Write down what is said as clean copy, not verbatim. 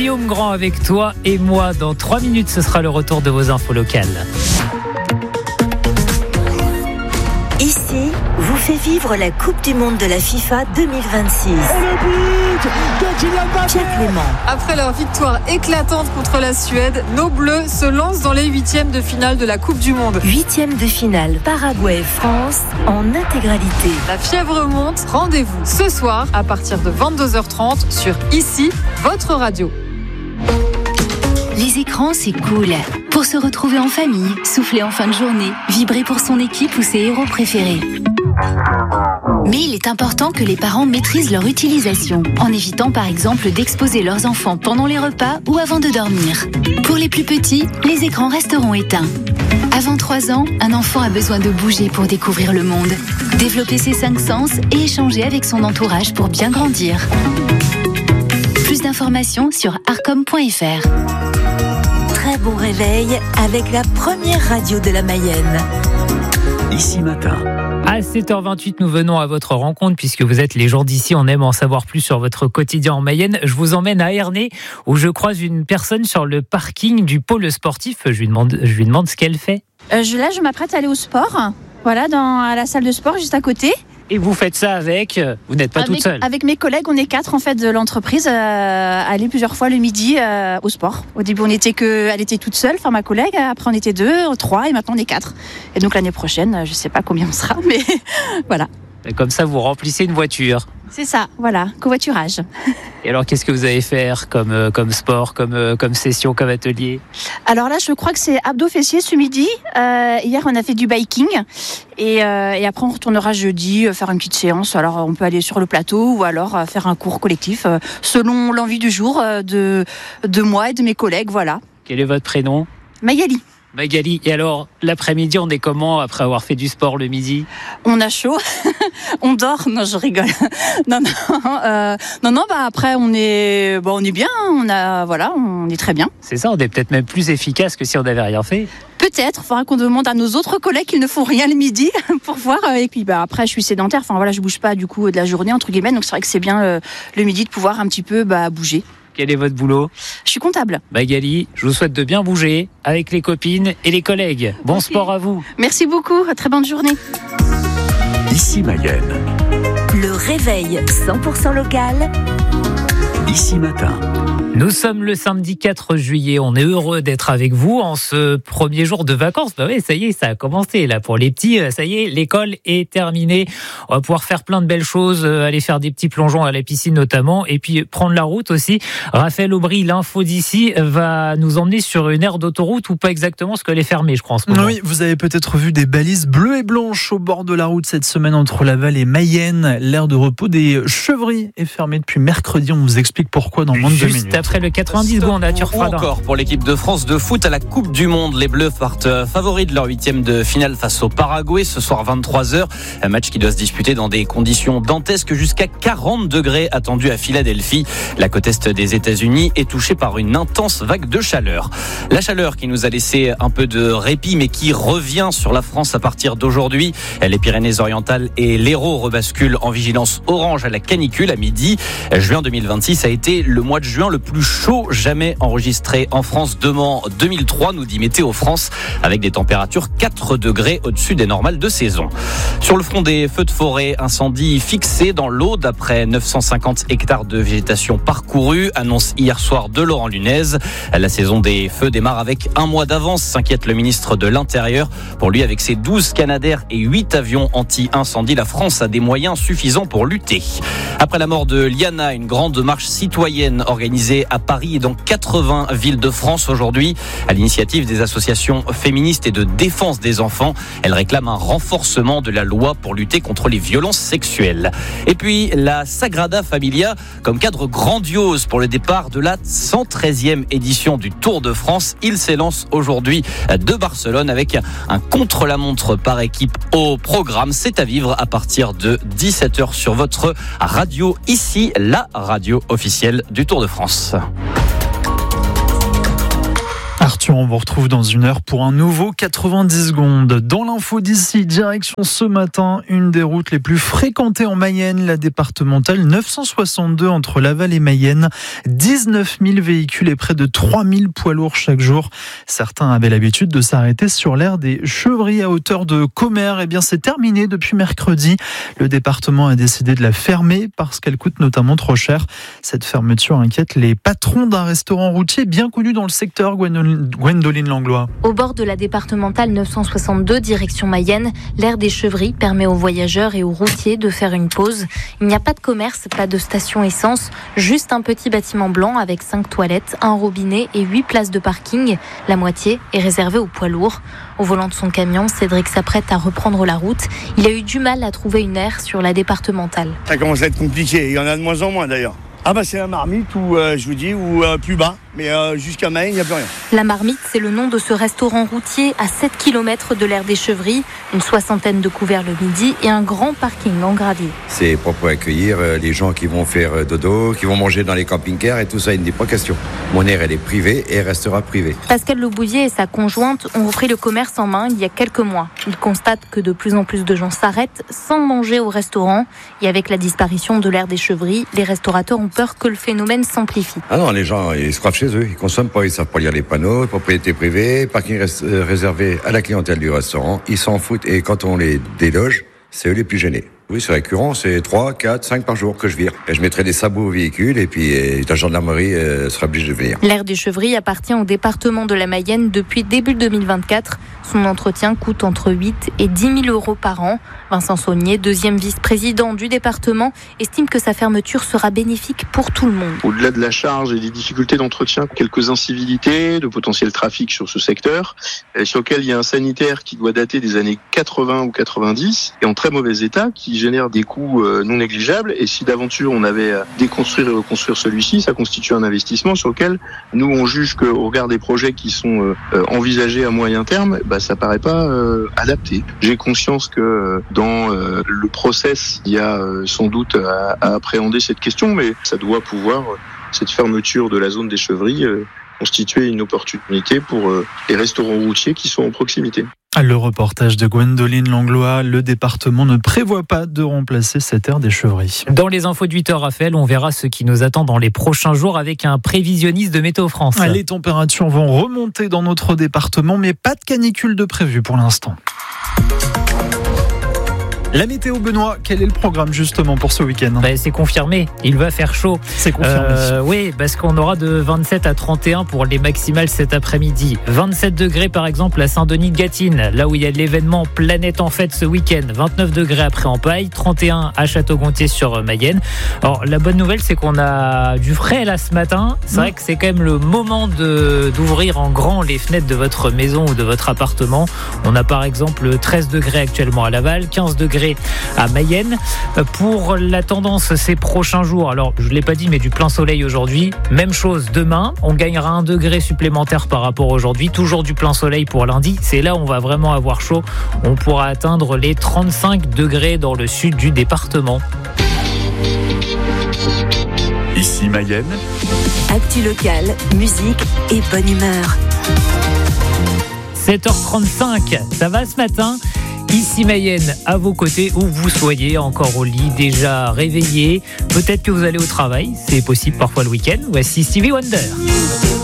Guillaume Grand avec toi et moi. Dans 3 minutes, ce sera le retour de vos infos locales. Ici, vous fait vivre la Coupe du Monde de la FIFA 2026. Et le but de Kylian Mbappé. Pierre Clément. Après leur victoire éclatante contre la Suède, nos Bleus se lancent dans les 8e de finale de la Coupe du Monde. 8e de finale, Paraguay-France en intégralité. La fièvre monte, rendez-vous ce soir à partir de 22h30 sur Ici, votre radio. Les écrans, c'est cool. Pour se retrouver en famille, souffler en fin de journée, vibrer pour son équipe ou ses héros préférés. Mais il est important que les parents maîtrisent leur utilisation, en évitant par exemple d'exposer leurs enfants pendant les repas ou avant de dormir. Pour les plus petits, les écrans resteront éteints. Avant 3 ans, un enfant a besoin de bouger pour découvrir le monde, développer ses 5 sens et échanger avec son entourage pour bien grandir. Plus d'informations sur arcom.fr. Très bon réveil avec la première radio de la Mayenne. Ici matin. À 7h28, nous venons à votre rencontre puisque vous êtes les gens d'ici. On aime en savoir plus sur votre quotidien en Mayenne. Je vous emmène à Ernée où je croise une personne sur le parking du pôle sportif. Je lui demande ce qu'elle fait. Là, je m'apprête à aller au sport. Voilà, à la salle de sport juste à côté. Et vous faites ça vous n'êtes pas toute seule? Avec mes collègues, on est 4 en fait de l'entreprise à aller plusieurs fois le midi au sport. Au début, elle était toute seule, enfin ma collègue. Après, on était 2, 3 et maintenant on est 4. Et donc l'année prochaine, je sais pas combien on sera, mais voilà. Et comme ça, vous remplissez une voiture. C'est ça, voilà, covoiturage. Et alors, qu'est-ce que vous allez faire comme sport, comme session, comme atelier? Alors là, je crois que c'est abdos-fessiers ce midi. Hier, on a fait du biking. Et après, on retournera jeudi faire une petite séance. Alors, on peut aller sur le plateau ou alors faire un cours collectif selon l'envie du jour de moi et de mes collègues. Voilà. Quel est votre prénom? Magali. Magali, et alors l'après-midi, on est comment après avoir fait du sport le midi? On a chaud, on dort. Non, je rigole. Non, après on est bien. On est très bien. C'est ça, on est peut-être même plus efficace que si on n'avait rien fait. Peut-être, il faudra qu'on demande à nos autres collègues qu'ils ne font rien le midi pour voir. Et puis après, je suis sédentaire. Enfin voilà, je bouge pas du coup de la journée entre guillemets. Donc c'est vrai que c'est bien le midi de pouvoir un petit peu bouger. Quel est votre boulot? Je suis comptable. Magali, je vous souhaite de bien bouger avec les copines et les collègues. Bon sport à vous. Merci beaucoup, très bonne journée. Ici Mayenne. Le réveil 100% local. Ici matin. Nous sommes le samedi 4 juillet. On est heureux d'être avec vous en ce premier jour de vacances. Bah oui, ça y est, ça a commencé là pour les petits. Ça y est, l'école est terminée. On va pouvoir faire plein de belles choses, aller faire des petits plongeons à la piscine notamment, et puis prendre la route aussi. Raphaël Aubry, l'info d'ici, va nous emmener sur une aire d'autoroute ou pas exactement parce qu'elle est fermée, je crois, en ce moment. Oui, vous avez peut-être vu des balises bleues et blanches au bord de la route cette semaine entre Laval et Mayenne. L'aire de repos des Chevries est fermée depuis mercredi. On vous explique pourquoi dans moins de 2 minutes. Juste après le 90 secondes à Turfradin. Encore pour l'équipe de France de foot à la Coupe du Monde. Les Bleus partent favoris de leur 8e de finale face au Paraguay ce soir 23h. Un match qui doit se disputer dans des conditions dantesques, jusqu'à 40 degrés attendus à Philadelphie. La côte est des États-Unis est touchée par une intense vague de chaleur. La chaleur qui nous a laissé un peu de répit mais qui revient sur la France à partir d'aujourd'hui. Les Pyrénées-Orientales et l'Hérault rebasculent en vigilance orange à la canicule à midi. Juin 2026 a été le mois de juin le plus chaud jamais enregistré en France depuis 2003, nous dit Météo France, avec des températures 4 degrés au-dessus des normales de saison. Sur le front des feux de forêt, incendie fixé dans l'Aude après 950 hectares de végétation parcourus, annonce hier soir de Laurent Lunez. La saison des feux démarre avec un mois d'avance, s'inquiète le ministre de l'Intérieur. Pour lui, avec ses 12 Canadair et 8 avions anti-incendie, la France a des moyens suffisants pour lutter. Après la mort de Liana, une grande marche citoyenne organisée à Paris et dans 80 villes de France aujourd'hui, à l'initiative des associations féministes et de défense des enfants. Elle réclame un renforcement de la loi pour lutter contre les violences sexuelles. Et puis la Sagrada Familia comme cadre grandiose pour le départ de la 113e édition du Tour de France. Il s'élance aujourd'hui de Barcelone avec un contre-la-montre par équipe au programme. C'est à vivre à partir de 17h sur votre radio, ici la radio officielle du Tour de France. Arthur, on vous retrouve dans une heure pour un nouveau 90 secondes. Dans l'info d'ici, direction ce matin, une des routes les plus fréquentées en Mayenne, la départementale 962 entre Laval et Mayenne. 19 000 véhicules et près de 3 000 poids lourds chaque jour. Certains avaient l'habitude de s'arrêter sur l'aire des Chevries à hauteur de Commères. Eh bien, c'est terminé depuis mercredi. Le département a décidé de la fermer parce qu'elle coûte notamment trop cher. Cette fermeture inquiète les patrons d'un restaurant routier bien connu dans le secteur, Gwendoline Langlois. Au bord de la départementale 962, direction Mayenne, l'aire des Chevries permet aux voyageurs et aux routiers de faire une pause. Il n'y a pas de commerce, pas de station essence, juste un petit bâtiment blanc avec 5 toilettes, un robinet et 8 places de parking. La moitié est réservée aux poids lourds. Au volant de son camion, Cédric s'apprête à reprendre la route. Il a eu du mal à trouver une aire sur la départementale. Ça commence à être compliqué, il y en a de moins en moins d'ailleurs. C'est un marmite ou je vous dis ou plus bas, mais jusqu'à Mayenne il n'y a plus rien. La marmite, c'est le nom de ce restaurant routier à 7 km de l'aire des Chevries, une 60aine de couverts le midi et un grand parking en gravier. C'est pour accueillir les gens qui vont faire dodo, qui vont manger dans les camping-cars et tout ça, il n'est pas question. Mon aire elle est privée et restera privée. Pascal Lebouillier et sa conjointe ont repris le commerce en main il y a quelques mois. Ils constatent que de plus en plus de gens s'arrêtent sans manger au restaurant et avec la disparition de l'aire des Chevries, les restaurateurs ont peur que le phénomène s'amplifie. Ah non, les gens, ils se croient chez eux, ils consomment pas, ils savent pas lire les panneaux, propriété privée, parking réservé à la clientèle du restaurant, ils s'en foutent et quand on les déloge, c'est eux les plus gênés. Oui, c'est récurrent, c'est 3, 4, 5 par jour que je vire. Et je mettrai des sabots au véhicule et puis la gendarmerie sera obligée de venir. L'aire des Chevries appartient au département de la Mayenne depuis début 2024. Son entretien coûte entre 8 et 10 000 euros par an. Vincent Saunier, deuxième vice-président du département, estime que sa fermeture sera bénéfique pour tout le monde. Au-delà de la charge et des difficultés d'entretien, quelques incivilités, de potentiel trafic sur ce secteur, sur lequel il y a un sanitaire qui doit dater des années 80 ou 90 et en très mauvais état, qui génère des coûts non négligeables. Et si d'aventure on avait à déconstruire et reconstruire celui-ci, ça constitue un investissement sur lequel nous on juge qu'au regard des projets qui sont envisagés à moyen terme, ça paraît pas adapté. J'ai conscience que dans le process, il y a sans doute à appréhender cette question, mais ça doit pouvoir, cette fermeture de la zone des Chevries, constituer une opportunité pour les restaurants routiers qui sont en proximité. Le reportage de Gwendoline Langlois, le département ne prévoit pas de remplacer cette aire des Chevries. Dans les infos de 8h, Raphaël, on verra ce qui nous attend dans les prochains jours avec un prévisionniste de Météo France. Les températures vont remonter dans notre département, mais pas de canicule de prévu pour l'instant. La météo, Benoît, quel est le programme justement pour ce week-end ? C'est confirmé, il va faire chaud. C'est confirmé. Oui, parce qu'on aura de 27 à 31 pour les maximales cet après-midi. 27 degrés par exemple à Saint-Denis-de-Gâtine, là où il y a l'événement Planète en Fête ce week-end. 29 degrés après en Paille, 31 à Château-Gontier sur Mayenne. Alors la bonne nouvelle, c'est qu'on a du frais là ce matin. C'est vrai que c'est quand même le moment d'ouvrir en grand les fenêtres de votre maison ou de votre appartement. On a par exemple 13 degrés actuellement à Laval, 15 degrés à Mayenne. Pour la tendance ces prochains jours, alors je ne l'ai pas dit mais du plein soleil aujourd'hui, même chose demain, on gagnera 1 degré supplémentaire par rapport à aujourd'hui, toujours du plein soleil pour lundi, c'est là où on va vraiment avoir chaud, on pourra atteindre les 35 degrés dans le sud du département. Ici Mayenne. Actu local, musique et bonne humeur. 7h35, ça va ce matin ? Ici Mayenne, à vos côtés, où vous soyez, encore au lit, déjà réveillé. Peut-être que vous allez au travail, c'est possible parfois le week-end. Voici Stevie Wonder.